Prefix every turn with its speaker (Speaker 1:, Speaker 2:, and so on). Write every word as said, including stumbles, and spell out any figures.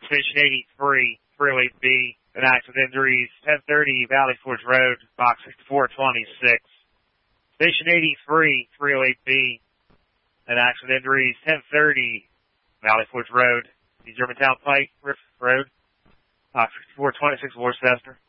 Speaker 1: Station eighty-three, three oh eight B, an accident injuries, ten thirty Valley Forge Road, box sixty-four twenty-six. Station eighty-three, three oh eight B, an accident injuries, ten thirty Valley Forge Road, the Germantown Pike Rift Road, box sixty-four twenty-six, Worcester.